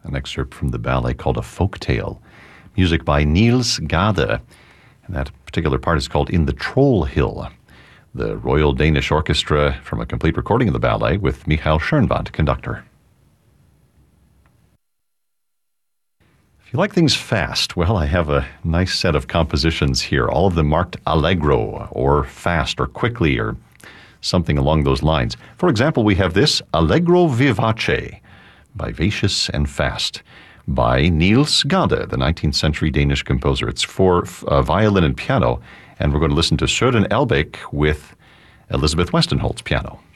an excerpt from the ballet called A Folk Tale. Music by Niels Gade, and that particular part is called In the Troll Hill. The Royal Danish Orchestra from a complete recording of the ballet with Michael Schoenwandt, conductor. If you like things fast, well, I have a nice set of compositions here, all of them marked allegro, or fast, or quickly, or something along those lines. For example, we have this, Allegro Vivace, Vivacious and Fast, by Niels Gade, the 19th century Danish composer. It's for violin and piano, and we're going to listen to Søren Elbæk with Elizabeth Westenholz piano.